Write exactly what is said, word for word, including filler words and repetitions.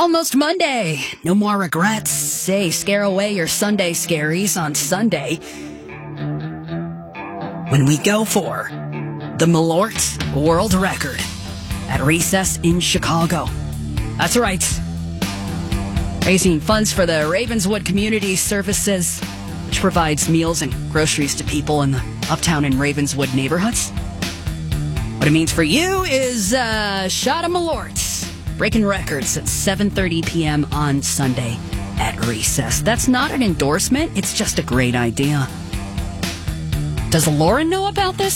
Almost Monday. No more regrets. Say, scare away your Sunday scaries on Sunday when we go for the Malort World Record at Recess in Chicago. That's right. Raising funds for the Ravenswood Community Services, which provides meals and groceries to people in the Uptown and Ravenswood neighborhoods. What it means for you is a uh, shot of Malort. Breaking records at seven thirty p.m. on Sunday at Recess. That's not an endorsement. It's just a great idea. Does Lauren know about this?